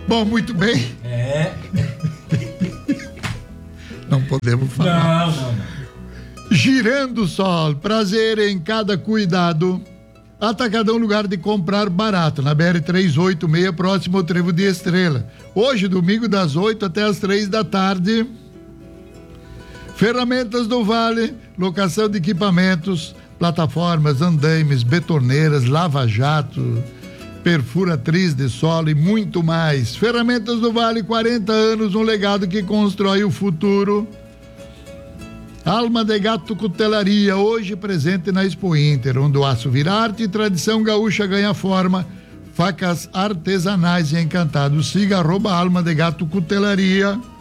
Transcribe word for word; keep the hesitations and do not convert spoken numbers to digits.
Bom, muito bem. É. Não podemos falar. Não, não, não. Girando Sol, prazer em cada cuidado. Atacadão, lugar de comprar barato, na B R trezentos e oitenta e seis, próximo ao Trevo de Estrela. Hoje, domingo, das oito até as três da tarde. Ferramentas do Vale, locação de equipamentos, plataformas, andaimes, betoneiras, lava-jato, perfuratriz de solo e muito mais. Ferramentas do Vale, quarenta anos, um legado que constrói o futuro. Alma de Gato Cutelaria, hoje presente na Expo Inter, onde o aço vira arte e tradição gaúcha ganha forma. Facas artesanais e encantados. Siga arroba Alma de Gato Cutelaria.